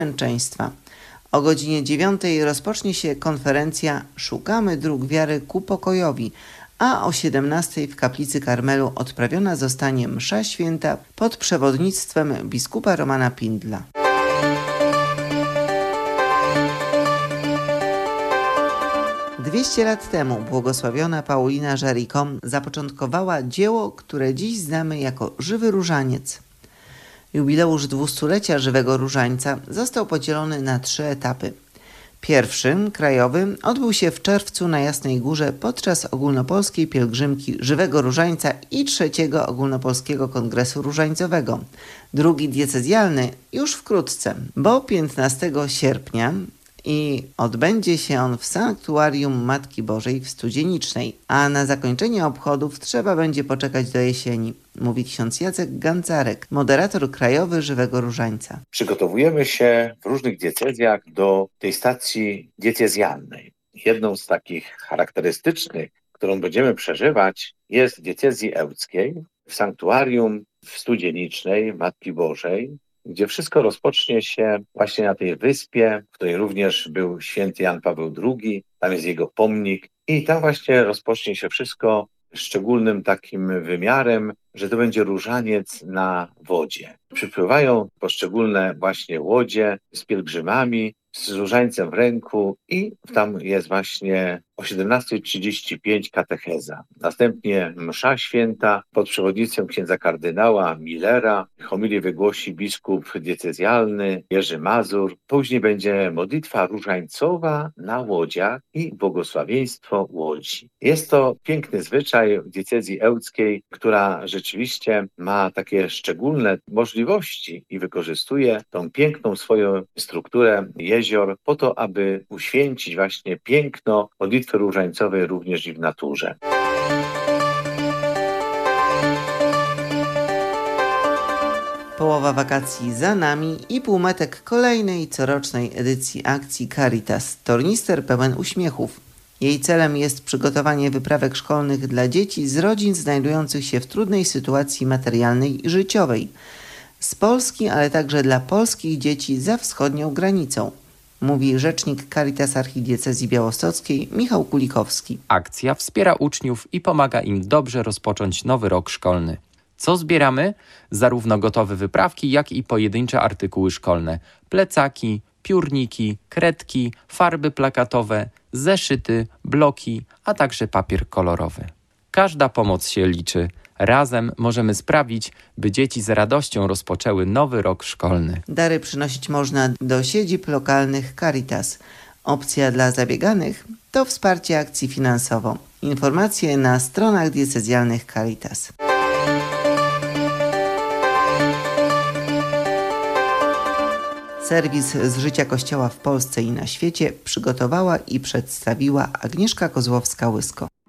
męczeństwa. O godzinie 9 rozpocznie się konferencja Szukamy dróg wiary ku pokojowi, a o 17 w kaplicy Karmelu odprawiona zostanie msza święta pod przewodnictwem biskupa Romana Pindla. Dwieście lat temu błogosławiona Paulina Jaricot zapoczątkowała dzieło, które dziś znamy jako Żywy Różaniec. Jubileusz 200-lecia Żywego Różańca został podzielony na 3 etapy. Pierwszy, krajowy, odbył się w czerwcu na Jasnej Górze podczas ogólnopolskiej pielgrzymki Żywego Różańca i 3. Ogólnopolskiego Kongresu Różańcowego. Drugi, diecezjalny, już wkrótce, bo 15 sierpnia i odbędzie się on w Sanktuarium Matki Bożej w Studzienicznej, a na zakończenie obchodów trzeba będzie poczekać do jesieni, mówi ksiądz Jacek Gancarek, moderator krajowy Żywego Różańca. Przygotowujemy się w różnych diecezjach do tej stacji diecezjalnej. Jedną z takich charakterystycznych, którą będziemy przeżywać, jest w diecezji ełckiej, w Sanktuarium w Studzienicznej Matki Bożej, gdzie wszystko rozpocznie się właśnie na tej wyspie, w której również był święty Jan Paweł II, tam jest jego pomnik i tam właśnie rozpocznie się wszystko szczególnym takim wymiarem, że to będzie różaniec na wodzie. Przypływają poszczególne właśnie łodzie z pielgrzymami, z różańcem w ręku i tam jest właśnie o 17:35 katecheza. Następnie msza święta pod przewodnictwem księdza kardynała Millera. Homilię wygłosi biskup diecezjalny Jerzy Mazur. Później będzie modlitwa różańcowa na łodziach i błogosławieństwo łodzi. Jest to piękny zwyczaj w diecezji ełckiej, która rzeczywiście ma takie szczególne możliwości i wykorzystuje tą piękną swoją strukturę jezior po to, aby uświęcić właśnie piękno modlitwy różańcowej również i w naturze. Połowa wakacji za nami i półmetek kolejnej corocznej edycji akcji Caritas Tornister pełen uśmiechów. Jej celem jest przygotowanie wyprawek szkolnych dla dzieci z rodzin znajdujących się w trudnej sytuacji materialnej i życiowej. Z Polski, ale także dla polskich dzieci za wschodnią granicą, mówi rzecznik Caritas Archidiecezji Białostockiej Michał Kulikowski. Akcja wspiera uczniów i pomaga im dobrze rozpocząć nowy rok szkolny. Co zbieramy? Zarówno gotowe wyprawki, jak i pojedyncze artykuły szkolne. Plecaki, piórniki, kredki, farby plakatowe, zeszyty, bloki, a także papier kolorowy. Każda pomoc się liczy. Razem możemy sprawić, by dzieci z radością rozpoczęły nowy rok szkolny. Dary przynosić można do siedzib lokalnych Caritas. Opcja dla zabieganych to wsparcie akcji finansowo. Informacje na stronach diecezjalnych Caritas. Serwis z życia Kościoła w Polsce i na świecie przygotowała i przedstawiła Agnieszka Kozłowska-Łysko.